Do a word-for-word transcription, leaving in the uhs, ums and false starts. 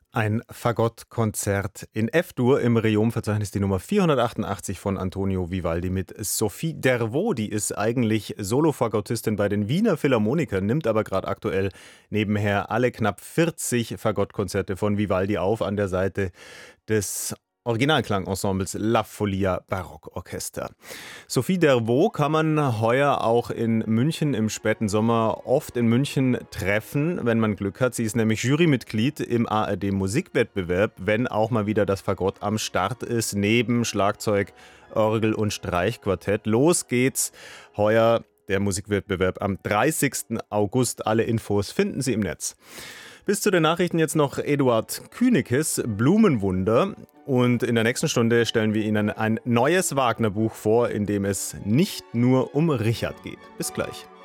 Ein Fagottkonzert in F-Dur im Reom-Verzeichnis, die Nummer vierhundertachtundachtzig von Antonio Vivaldi mit Sophie Dervaud. Die ist eigentlich Solofagottistin bei den Wiener Philharmonikern, nimmt aber gerade aktuell nebenher alle knapp vierzig Fagottkonzerte von Vivaldi auf an der Seite des Originalklangensembles La Folia Barockorchester. Sophie Dervaud kann man heuer auch in München im späten Sommer oft in München treffen, wenn man Glück hat. Sie ist nämlich Jurymitglied im A R D-Musikwettbewerb, wenn auch mal wieder das Fagott am Start ist, neben Schlagzeug, Orgel und Streichquartett. Los geht's heuer, der Musikwettbewerb am dreißigsten August. Alle Infos finden Sie im Netz. Bis zu den Nachrichten jetzt noch Eduard Künekes, Blumenwunder. Und in der nächsten Stunde stellen wir Ihnen ein neues Wagner-Buch vor, in dem es nicht nur um Richard geht. Bis gleich.